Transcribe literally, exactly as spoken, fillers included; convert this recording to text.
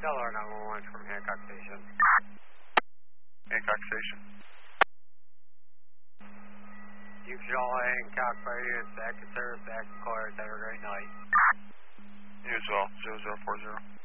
Delaware nine one one from Hancock Station. Hancock Station. You control Hancock radio, stack and service, stack and cars. Have a great night. You as well, zero zero four zero.